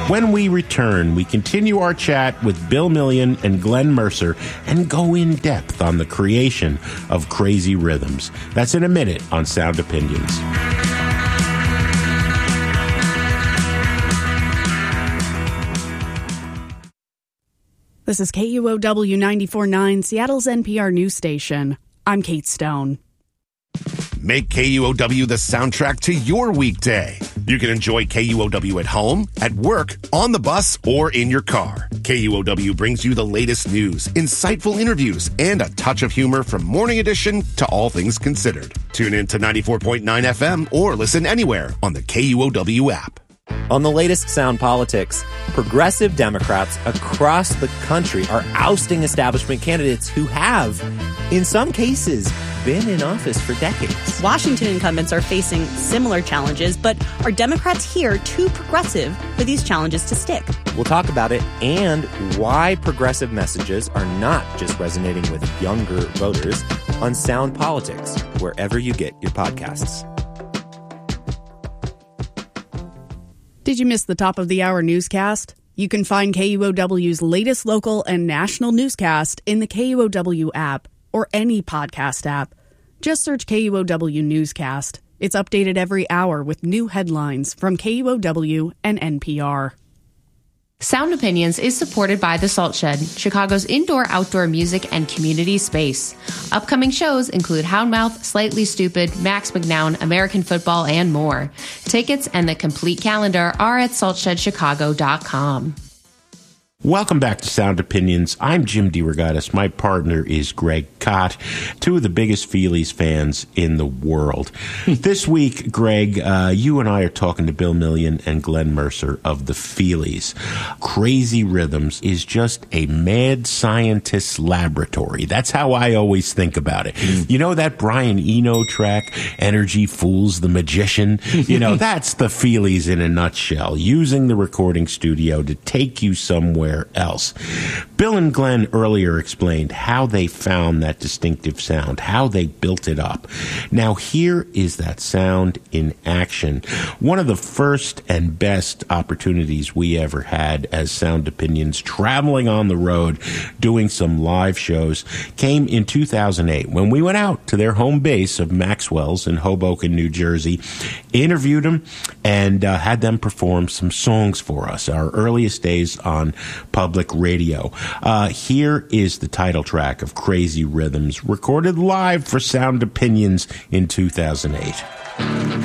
When we return, we continue our chat with Bill Million and Glenn Mercer and go in depth on the creation of Crazy Rhythms. That's in a minute on Sound Opinions. This is KUOW 94.9, Seattle's NPR news station. I'm Kate Stone. Make KUOW the soundtrack to your weekday. You can enjoy KUOW at home, at work, on the bus, or in your car. KUOW brings you the latest news, insightful interviews, and a touch of humor from Morning Edition to All Things Considered. Tune in to 94.9 FM or listen anywhere on the KUOW app. On the latest Sound Politics, progressive Democrats across the country are ousting establishment candidates who have, in some cases, been in office for decades. Washington incumbents are facing similar challenges, but are Democrats here too progressive for these challenges to stick? We'll talk about it and why progressive messages are not just resonating with younger voters on Sound Politics, wherever you get your podcasts. Did you miss the top of the hour newscast? You can find KUOW's latest local and national newscast in the KUOW app or any podcast app. Just search KUOW Newscast. It's updated every hour with new headlines from KUOW and NPR. Sound Opinions is supported by The Salt Shed, Chicago's indoor-outdoor music and community space. Upcoming shows include Houndmouth, Slightly Stupid, Max McNown, American Football, and more. Tickets and the complete calendar are at saltshedchicago.com. Welcome back to Sound Opinions. I'm Jim DeRogatis. My partner is Greg Kot, two of the biggest Feelies fans in the world. This week, Greg, you and I are talking to Bill Million and Glenn Mercer of the Feelies. Crazy Rhythms is just a mad scientist's laboratory. That's how I always think about it. You know that Brian Eno track, Energy Fools the Magician? You know, that's the Feelies in a nutshell, using the recording studio to take you somewhere else. Bill and Glenn earlier explained how they found that distinctive sound, how they built it up. Now here is that sound in action. One of the first and best opportunities we ever had as Sound Opinions, traveling on the road, doing some live shows, came in 2008 when we went out to their home base of Maxwell's in Hoboken, New Jersey, interviewed them, and had them perform some songs for us, our earliest days on public radio. Here is the title track of Crazy Rhythms, recorded live for Sound Opinions in 2008.